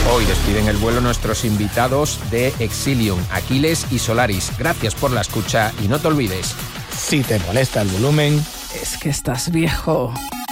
Hoy despiden el vuelo nuestros invitados de Exilium, Aquiles y Solaris. Gracias por la escucha y no te olvides. Si te molesta el volumen, es que estás viejo.